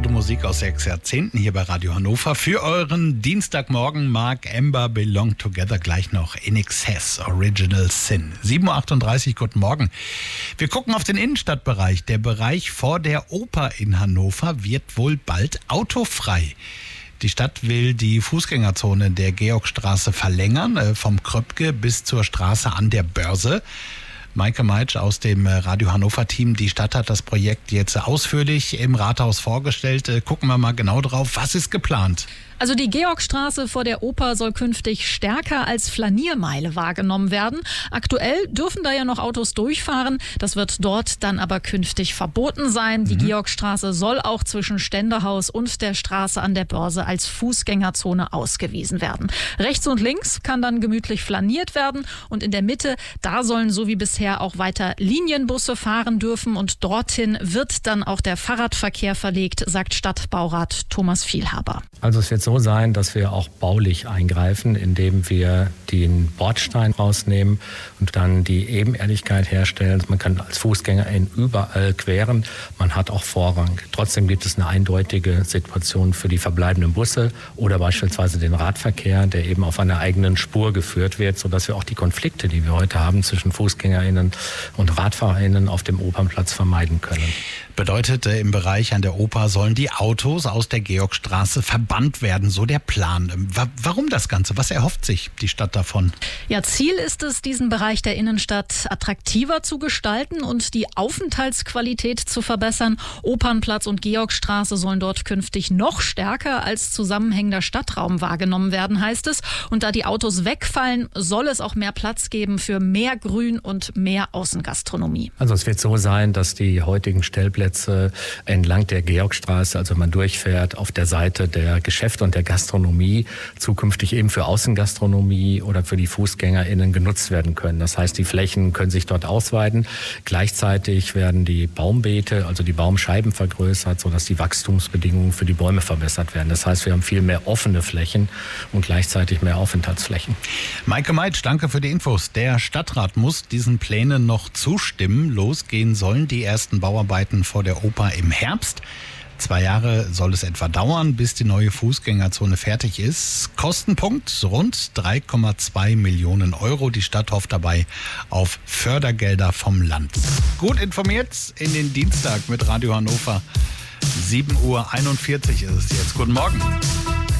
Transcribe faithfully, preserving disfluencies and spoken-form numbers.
gute Musik aus sechs Jahrzehnten hier bei Radio Hannover. Für euren Dienstagmorgen Mark Amber Belong Together, gleich noch In Excess, Original Sin. sieben Uhr achtunddreißig, guten Morgen. Wir gucken auf den Innenstadtbereich. Der Bereich vor der Oper in Hannover wird wohl bald autofrei. Die Stadt will die Fußgängerzone der Georgstraße verlängern, äh, vom Kröpke bis zur Straße an der Börse. Maike Meitsch aus dem Radio Hannover-Team. Die Stadt hat das Projekt jetzt ausführlich im Rathaus vorgestellt. Gucken wir mal genau drauf. Was ist geplant? Also die Georgstraße vor der Oper soll künftig stärker als Flaniermeile wahrgenommen werden. Aktuell dürfen da ja noch Autos durchfahren. Das wird dort dann aber künftig verboten sein. Die mhm. Georgstraße soll auch zwischen Ständehaus und der Straße an der Börse als Fußgängerzone ausgewiesen werden. Rechts und links kann dann gemütlich flaniert werden. Und in der Mitte, da sollen so wie bisher auch weiter Linienbusse fahren dürfen. Und dorthin wird dann auch der Fahrradverkehr verlegt, sagt Stadtbaurat Thomas Vielhaber. Also es wird so sein, dass wir auch baulich eingreifen, indem wir den Bordstein rausnehmen und dann die Ebenerdigkeit herstellen. Man kann als Fußgängerin überall queren, man hat auch Vorrang. Trotzdem gibt es eine eindeutige Situation für die verbleibenden Busse oder beispielsweise den Radverkehr, der eben auf einer eigenen Spur geführt wird, sodass wir auch die Konflikte, die wir heute haben zwischen FußgängerInnen und RadfahrerInnen auf dem Opernplatz vermeiden können. Bedeutet, im Bereich an der Oper sollen die Autos aus der Georgstraße verbannt werden, so der Plan. Warum das Ganze? Was erhofft sich die Stadt davon? Ja, Ziel ist es, diesen Bereich der Innenstadt attraktiver zu gestalten und die Aufenthaltsqualität zu verbessern. Opernplatz und Georgstraße sollen dort künftig noch stärker als zusammenhängender Stadtraum wahrgenommen werden, heißt es. Und da die Autos wegfallen, soll es auch mehr Platz geben für mehr Grün und mehr Außengastronomie. Also es wird so sein, dass die heutigen Stellplätze entlang der Georgstraße, also wenn man durchfährt, auf der Seite der Geschäfte und der Gastronomie zukünftig eben für Außengastronomie oder für die FußgängerInnen genutzt werden können. Das heißt, die Flächen können sich dort ausweiten. Gleichzeitig werden die Baumbeete, also die Baumscheiben vergrößert, sodass die Wachstumsbedingungen für die Bäume verbessert werden. Das heißt, wir haben viel mehr offene Flächen und gleichzeitig mehr Aufenthaltsflächen. Maike Meitsch, danke für die Infos. Der Stadtrat muss diesen Plänen noch zustimmen. Losgehen sollen die ersten Bauarbeiten vor der Oper im Herbst. Zwei Jahre soll es etwa dauern, bis die neue Fußgängerzone fertig ist. Kostenpunkt rund drei Komma zwei Millionen Euro. Die Stadt hofft dabei auf Fördergelder vom Land. Gut informiert in den Dienstag mit Radio Hannover. sieben Uhr einundvierzig ist es jetzt. Guten Morgen.